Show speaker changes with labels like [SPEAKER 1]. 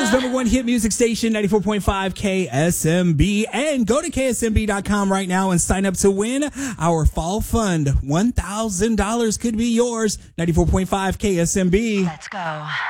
[SPEAKER 1] America's number one hit music station, 94.5 KSMB. And go to ksmb.com right now and sign up to win our fall fund. $1,000 could be yours. 94.5 KSMB.
[SPEAKER 2] Let's go.